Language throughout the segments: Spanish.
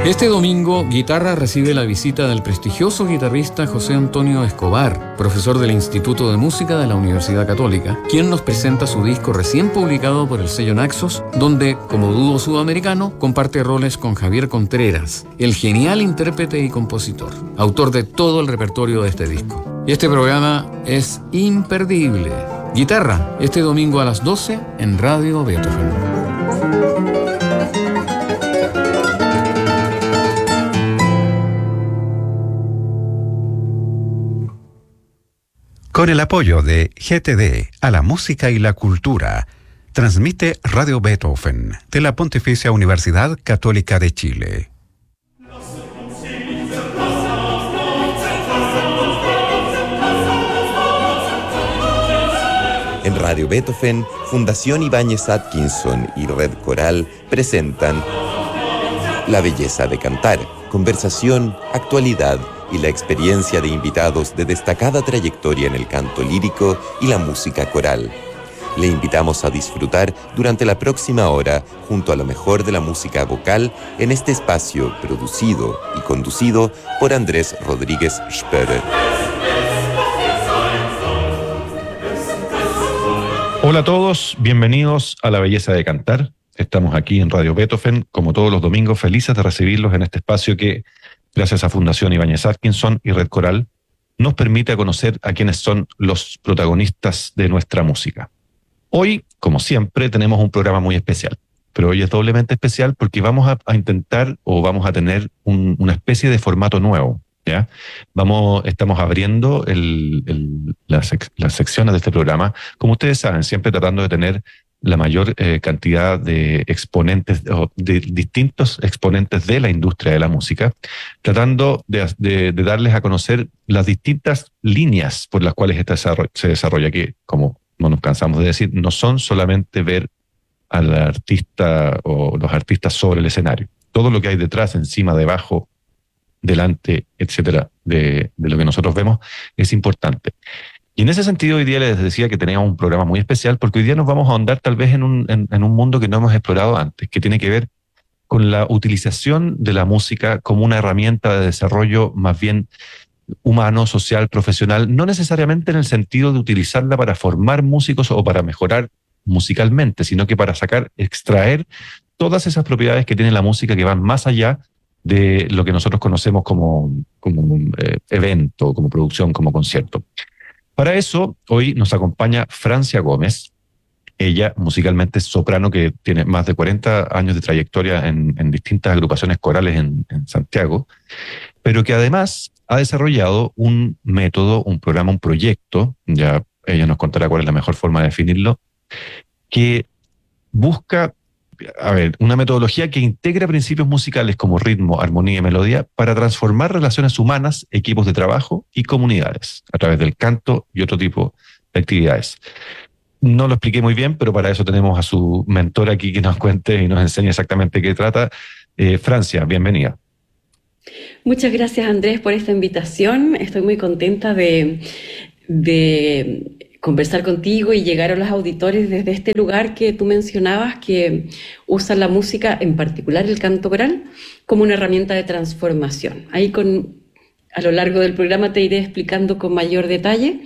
Este domingo, Guitarra recibe la visita del prestigioso guitarrista José Antonio Escobar, profesor del Instituto de Música de la Universidad Católica, quien nos presenta su disco recién publicado por el sello Naxos, donde, como dúo sudamericano, comparte roles con Javier Contreras, el genial intérprete y compositor, autor de todo el repertorio de este disco. Y este programa es imperdible. Guitarra, este domingo a las 12 en Radio Beethoven. Con el apoyo de GTD a la música y la cultura, transmite Radio Beethoven de la Pontificia Universidad Católica de Chile. En Radio Beethoven, Fundación Ibáñez Atkinson y Red Coral presentan La belleza de cantar, conversación, actualidad y la experiencia de invitados de destacada trayectoria en el canto lírico y la música coral. Le invitamos a disfrutar durante la próxima hora junto a lo mejor de la música vocal en este espacio producido y conducido por Andrés Rodríguez Spörer. Hola a todos, bienvenidos a La Belleza de Cantar. Estamos aquí en Radio Beethoven, como todos los domingos, felices de recibirlos en este espacio que, gracias a Fundación Ibáñez Atkinson y Red Coral, nos permite conocer a quienes son los protagonistas de nuestra música. Hoy, como siempre, tenemos un programa muy especial, pero hoy es doblemente especial porque vamos a intentar o vamos a tener una especie de formato nuevo, ¿ya? Estamos abriendo las secciones de este programa, como ustedes saben, siempre tratando de tener la mayor cantidad de exponentes, o de distintos exponentes de la industria de la música, tratando de darles a conocer las distintas líneas por las cuales se desarrolla, que, como no nos cansamos de decir, no son solamente ver al artista o los artistas sobre el escenario. Todo lo que hay detrás, encima, debajo, delante, etcétera, de lo que nosotros vemos, es importante. Y en ese sentido, hoy día les decía que teníamos un programa muy especial, porque hoy día nos vamos a ahondar tal vez en un mundo que no hemos explorado antes, que tiene que ver con la utilización de la música como una herramienta de desarrollo más bien humano, social, profesional, no necesariamente en el sentido de utilizarla para formar músicos o para mejorar musicalmente, sino que para extraer todas esas propiedades que tiene la música que van más allá de lo que nosotros conocemos como un evento, como producción, como concierto. Para eso, hoy nos acompaña Francia Gómez. Ella, musicalmente, es soprano que tiene más de 40 años de trayectoria en distintas agrupaciones corales en Santiago, pero que además ha desarrollado un método, un programa, un proyecto, ya ella nos contará cuál es la mejor forma de definirlo, que busca una metodología que integra principios musicales como ritmo, armonía y melodía para transformar relaciones humanas, equipos de trabajo y comunidades a través del canto y otro tipo de actividades. No lo expliqué muy bien, pero para eso tenemos a su mentor aquí que nos cuente y nos enseñe exactamente qué trata. Francia, bienvenida. Muchas gracias, Andrés, por esta invitación. Estoy muy contenta de conversar contigo y llegar a los auditores desde este lugar que tú mencionabas, que usa la música, en particular el canto coral, como una herramienta de transformación. Ahí a lo largo del programa te iré explicando con mayor detalle.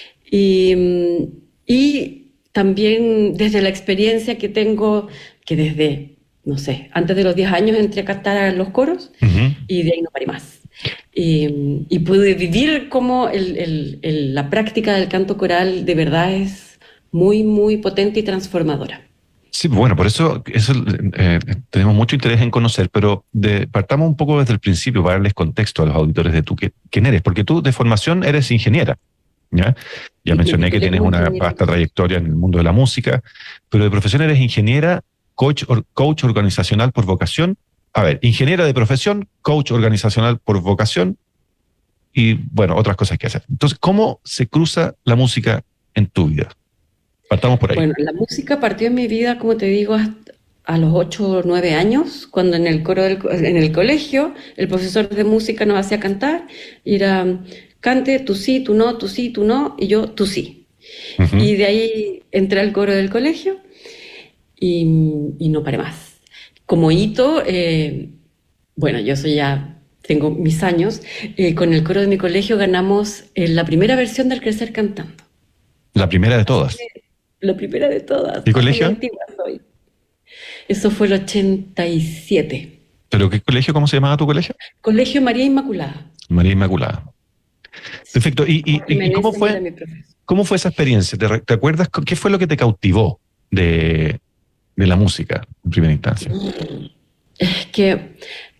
Y también desde la experiencia que tengo, que desde, no sé, antes de los 10 años entré a cantar a los coros, y de ahí no paré más. Y pude vivir cómo la práctica del canto coral de verdad es muy, muy potente y transformadora. Sí, bueno, por eso tenemos mucho interés en conocer, pero partamos un poco desde el principio para darles contexto a los auditores de quién eres, porque tú de formación eres ingeniera, ¿ya? Ya mencioné que tienes una vasta trayectoria en el mundo de la música, pero de profesión eres ingeniera, coach organizacional por vocación. A ver, ingeniera de profesión, coach organizacional por vocación y, bueno, otras cosas que hacer. Entonces, ¿cómo se cruza la música en tu vida? Partamos por ahí. Bueno, la música partió en mi vida, como te digo, hasta a los 8 o 9 años, cuando en el colegio el profesor de música nos hacía cantar y era, cante, tú sí, tú no, y yo, tú sí. Uh-huh. Y de ahí entré al coro del colegio y no paré más. Como hito, bueno, tengo mis años, con el coro de mi colegio ganamos la primera versión del Crecer Cantando. La primera de todas. La primera de todas. ¿Qué colegio? Muy antigua soy. Eso fue el 87. ¿Pero qué colegio? ¿Cómo se llamaba tu colegio? Colegio María Inmaculada. María Inmaculada. Perfecto. ¿Y cómo fue esa experiencia? ¿Te acuerdas qué fue lo que te cautivó de la música en primera instancia? Es que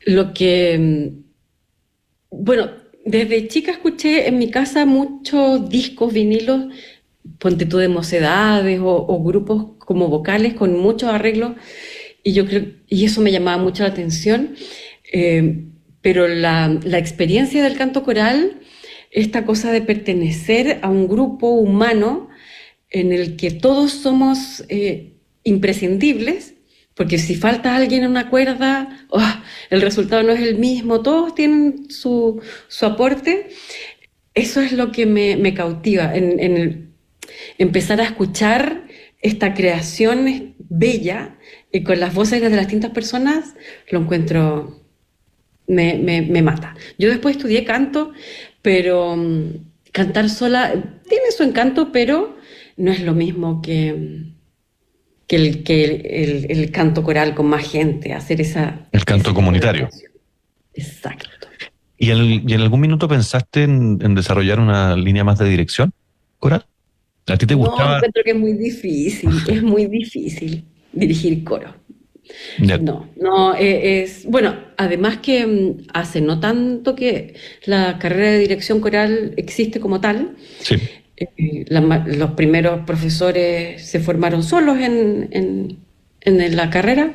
bueno, desde chica escuché en mi casa muchos discos, vinilos, ponte tú de Mocedades o grupos como vocales con muchos arreglos, y yo creo, y eso me llamaba mucho la atención, pero la experiencia del canto coral, esta cosa de pertenecer a un grupo humano en el que todos somos imprescindibles, porque si falta alguien en una cuerda, el resultado no es el mismo, todos tienen su aporte. Eso es lo que me cautiva, en empezar a escuchar esta creación bella con las voces de las distintas personas, lo encuentro, me mata. Yo después estudié canto, pero cantar sola tiene su encanto, pero no es lo mismo que el canto coral con más gente, hacer el canto comunitario. Exacto. ¿Y en algún minuto pensaste en desarrollar una línea más de dirección coral? ¿A ti te gustaba? No, encuentro que es muy difícil dirigir coro. No, bueno, además que hace no tanto que la carrera de dirección coral existe como tal. Sí. Los primeros profesores se formaron solos en la carrera,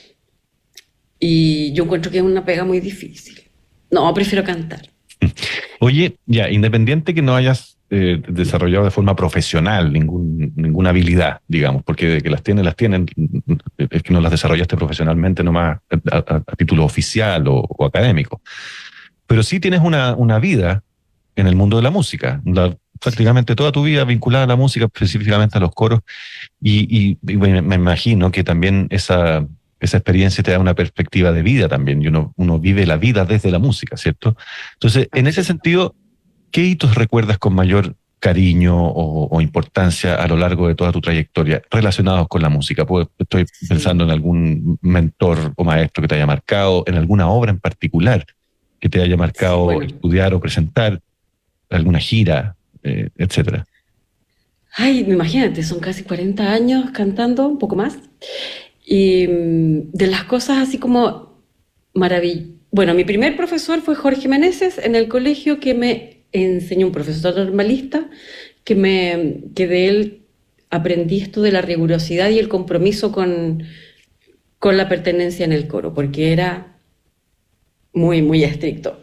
y yo encuentro que es una pega muy difícil. No, prefiero cantar. Oye, ya, independiente que no hayas desarrollado de forma profesional ninguna habilidad, digamos, porque de que las tienen, es que no las desarrollaste profesionalmente nomás a título oficial o académico. Pero sí tienes una vida en el mundo de la música, prácticamente toda tu vida vinculada a la música, específicamente a los coros, y me imagino que también esa experiencia te da una perspectiva de vida también, y uno vive la vida desde la música, ¿cierto? Entonces, en ese sentido, ¿qué hitos recuerdas con mayor cariño o importancia a lo largo de toda tu trayectoria relacionados con la música? Pues estoy pensando en algún mentor o maestro que te haya marcado, en alguna obra en particular que te haya marcado estudiar o presentar, alguna gira, etcétera. Ay, imagínate, son casi 40 años cantando, un poco más. Y de las cosas así como maravillosas. Bueno, mi primer profesor fue Jorge Meneses en el colegio, que me enseñó, un profesor normalista, que de él aprendí esto de la rigurosidad y el compromiso con la pertenencia en el coro, porque era muy, muy estricto.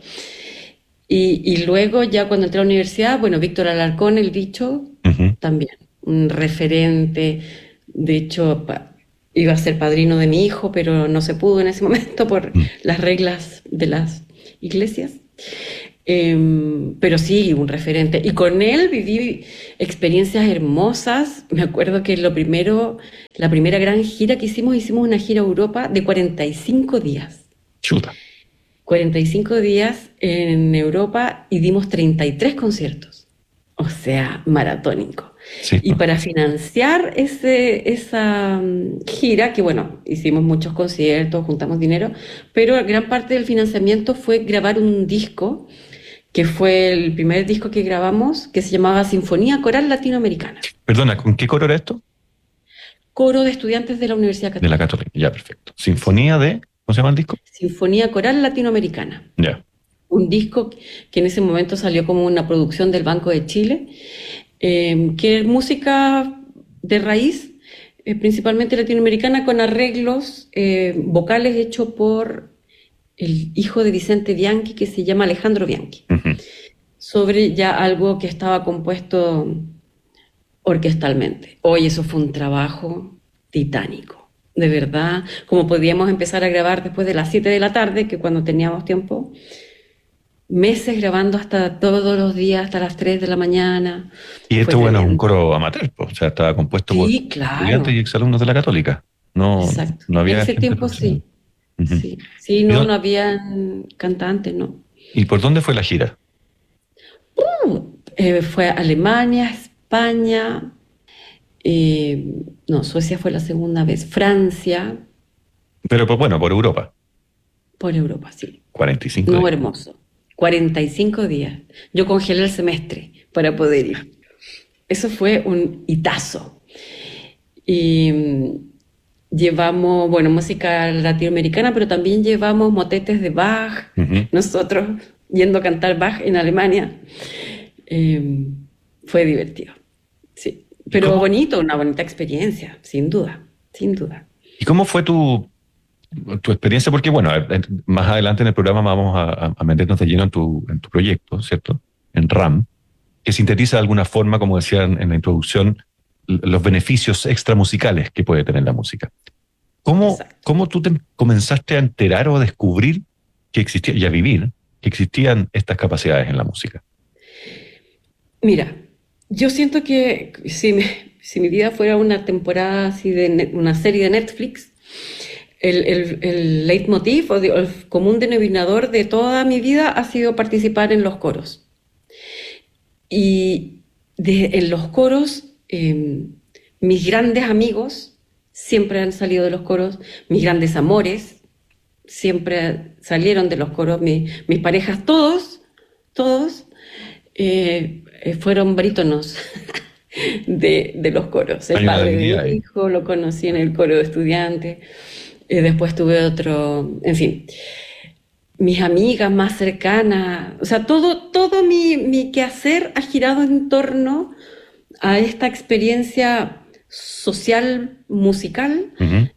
Y luego, ya cuando entré a la universidad, bueno, Víctor Alarcón, el Bicho, también, un referente. De hecho, iba a ser padrino de mi hijo, pero no se pudo en ese momento por las reglas de las iglesias. Pero sí, un referente. Y con él viví experiencias hermosas. Me acuerdo que la primera gran gira que hicimos una gira a Europa de 45 días. Chuta. 45 días en Europa y dimos 33 conciertos. O sea, maratónico. Sí. Y para financiar esa gira, que bueno, hicimos muchos conciertos, juntamos dinero, pero gran parte del financiamiento fue grabar un disco, que fue el primer disco que grabamos, que se llamaba Sinfonía Coral Latinoamericana. Perdona, ¿con qué coro era esto? Coro de estudiantes de la Universidad Católica. De la Católica, ya, perfecto. Sinfonía de, ¿cómo se llama el disco? Sinfonía Coral Latinoamericana. Ya. Un disco que en ese momento salió como una producción del Banco de Chile, que es música de raíz, principalmente latinoamericana, con arreglos vocales hechos por el hijo de Vicente Bianchi, que se llama Alejandro Bianchi, sobre ya algo que estaba compuesto orquestalmente. Hoy eso fue un trabajo titánico, de verdad. Como podíamos empezar a grabar después de las 7 de la tarde, que cuando teníamos tiempo, meses grabando hasta todos los días, hasta las 3 de la mañana. Y esto, bueno, es un coro amateur, o sea, estaba compuesto por estudiantes y exalumnos de la Católica. No, exacto. No había en ese tiempo sí. Sí, sí, no habían cantantes, no. ¿Y por dónde fue la gira? Fue a Alemania, España, no, Suecia fue la segunda vez, Francia, Pero pues, bueno, por Europa. por Europa, sí. 45 No, días. hermoso. 45 días. Yo congelé el semestre para poder ir. Eso fue un hitazo. Y llevamos, bueno, música latinoamericana, pero también llevamos motetes de Bach, nosotros yendo a cantar Bach en Alemania. Fue divertido, sí. Pero bonito, una bonita experiencia, sin duda, sin duda. ¿Y cómo fue tu experiencia? Porque, bueno, más adelante en el programa vamos a meternos de lleno en tu proyecto, ¿cierto? En RAM, que sintetiza de alguna forma, como decían en la introducción, los beneficios extramusicales que puede tener la música. ¿Cómo tú te comenzaste a enterar o a descubrir que existía, y a vivir, que existían estas capacidades en la música? Mira, yo siento que si mi vida fuera una temporada así de una serie de Netflix, el leitmotiv o el común denominador de toda mi vida ha sido participar en los coros. Y en los coros, mis grandes amigos siempre han salido de los coros, mis grandes amores siempre salieron de los coros, mis parejas, todos fueron barítonos de los coros. El padre de mi hijo lo conocí en el coro de estudiantes, después tuve otro, en fin, mis amigas más cercanas, o sea, todo mi quehacer ha girado en torno a esta experiencia social, musical,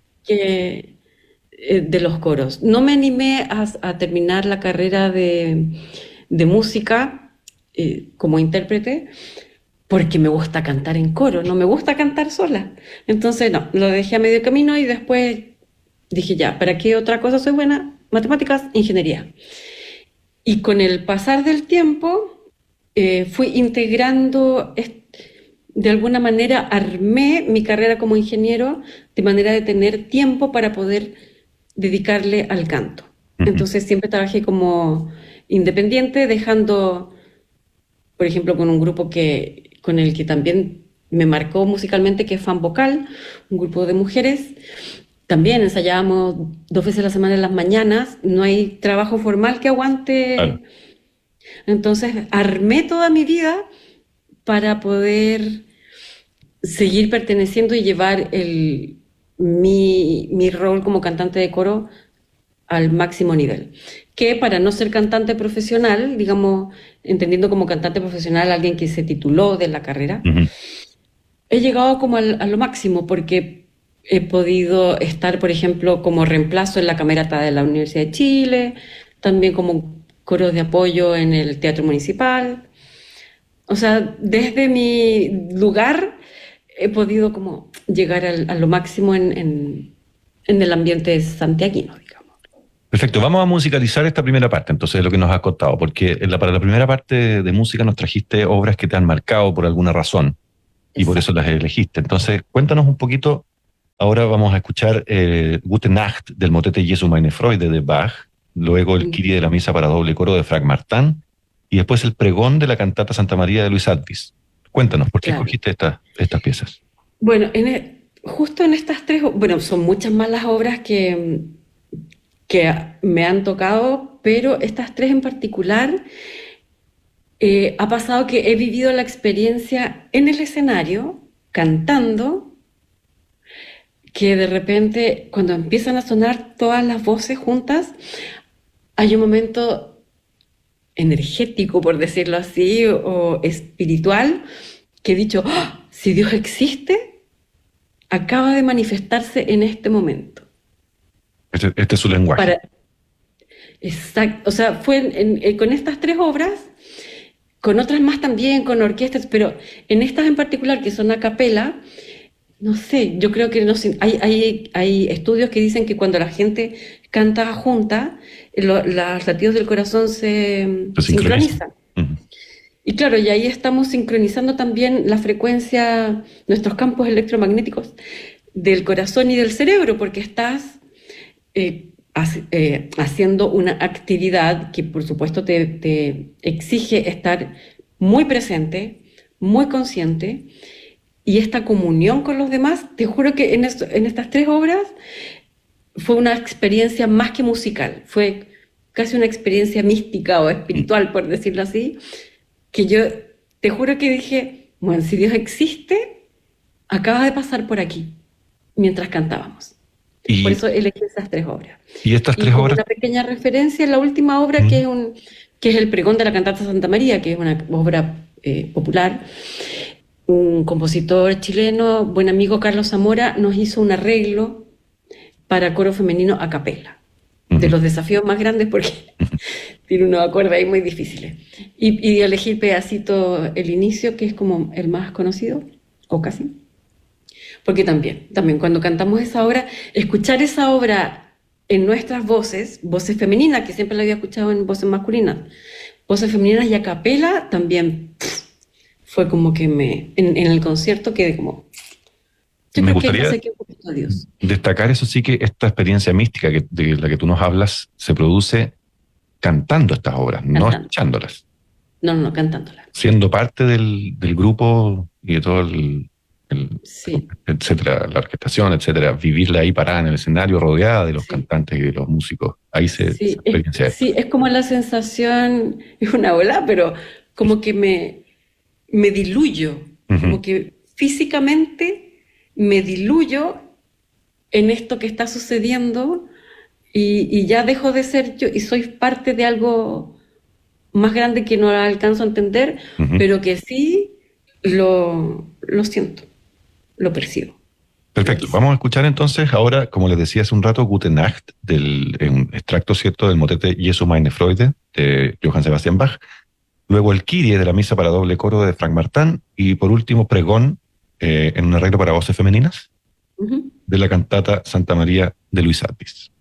de los coros. No me animé a terminar la carrera de música como intérprete porque me gusta cantar en coro, no me gusta cantar sola. Entonces, no, lo dejé a medio camino y después dije, ya, ¿para qué otra cosa soy buena? Matemáticas, ingeniería. Y con el pasar del tiempo fui integrando, de alguna manera armé mi carrera como ingeniero de manera de tener tiempo para poder dedicarle al canto. Entonces siempre trabajé como independiente, dejando, por ejemplo, con un grupo con el que también me marcó musicalmente, que es Fan Vocal, un grupo de mujeres. También ensayábamos 2 veces a la semana en las mañanas, no hay trabajo formal que aguante. Claro. Entonces armé toda mi vida para poder seguir perteneciendo y llevar mi rol como cantante de coro al máximo nivel. Que para no ser cantante profesional, digamos, entendiendo como cantante profesional a alguien que se tituló de la carrera, he llegado como a lo máximo porque he podido estar, por ejemplo, como reemplazo en la Camerata de la Universidad de Chile, también como coros de apoyo en el Teatro Municipal. O sea, desde mi lugar he podido como llegar a lo máximo en el ambiente santiaguino, digamos. Perfecto, vamos a musicalizar esta primera parte, entonces, de lo que nos has contado, porque para la primera parte de música nos trajiste obras que te han marcado por alguna razón. Exacto. Y por eso las elegiste. Entonces, cuéntanos un poquito. Ahora vamos a escuchar Gute Nacht del motete Jesu meine Freude de Bach, luego el Kyrie de la misa para doble coro de Frank Martin, y después el pregón de la cantata Santa María de Luis Alvis. Cuéntanos, ¿por qué escogiste estas piezas? Bueno, justo en estas tres, bueno, son muchas más las obras que me han tocado, pero estas tres en particular, ha pasado que he vivido la experiencia en el escenario, cantando, que de repente, cuando empiezan a sonar todas las voces juntas, hay un momento energético, por decirlo así, o espiritual, que he dicho, ¡oh! Si Dios existe, acaba de manifestarse en este momento. Este es su lenguaje. Exacto, o sea, fue con estas tres obras, con otras más también, con orquestas, pero en estas en particular, que son a capela, no sé, yo creo que hay estudios que dicen que cuando la gente canta junta, los latidos del corazón se sincronizan. Y claro, y ahí estamos sincronizando también la frecuencia, nuestros campos electromagnéticos del corazón y del cerebro, porque estás haciendo una actividad que por supuesto te exige estar muy presente, muy consciente, y esta comunión con los demás. Te juro que en estas 3 obras fue una experiencia más que musical, fue casi una experiencia mística o espiritual, por decirlo así, que yo te juro que dije, bueno, si Dios existe, acaba de pasar por aquí, mientras cantábamos. Por eso elegí esas 3 obras. ¿Y estas 3 obras? Una pequeña referencia, la última obra, que es el pregón de la cantata Santa María, que es una obra popular. Un compositor chileno, buen amigo, Carlos Zamora, nos hizo un arreglo para coro femenino a capela. De los desafíos más grandes, porque tiene unos acordes ahí muy difíciles. Y elegí el pedacito, el inicio, que es como el más conocido, o casi. Porque también cuando cantamos esa obra, escuchar esa obra en nuestras voces femeninas, que siempre la había escuchado en voces masculinas, voces femeninas y a capela, también fue como que en el concierto quedé como... Me gustaría destacar, eso sí, que esta experiencia mística de la que tú nos hablas se produce cantando estas obras, no escuchándolas. No, cantándolas. Siendo parte del grupo y de todo sí, etcétera, la orquestación, etcétera, vivirla ahí parada en el escenario, rodeada de los cantantes y de los músicos. Ahí se experiencia. Sí, es como la sensación, es una ola, pero como que me diluyo, como que físicamente me diluyo en esto que está sucediendo y ya dejo de ser yo y soy parte de algo más grande que no alcanzo a entender, pero que sí lo siento, lo percibo. Perfecto, vamos a escuchar entonces ahora, como les decía hace un rato, Gute Nacht, un extracto cierto del motete Jesu meine Freude de Johann Sebastian Bach, luego el Kyrie de la misa para doble coro de Frank Martin, y por último Pregón en un arreglo para voces femeninas de la cantata Santa María de Luis Alvis.